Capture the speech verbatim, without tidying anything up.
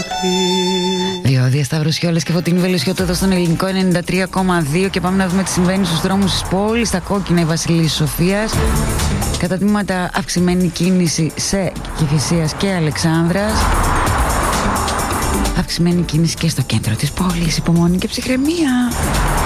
Διόδια Σταυροσιόλες και Φωτεινή Βελισιώτου εδώ στον Ελληνικό ενενήντα τρία κόμμα δύο. Και πάμε να δούμε τι συμβαίνει στους δρόμους της πόλης. Στα κόκκινα η Βασιλής Σοφίας. Κατά τμήματα αυξημένη κίνηση σε Κηφισίας και Αλεξάνδρας. Αυξημένη κίνηση και στο κέντρο της πόλης. Υπομονή και ψυχραιμία.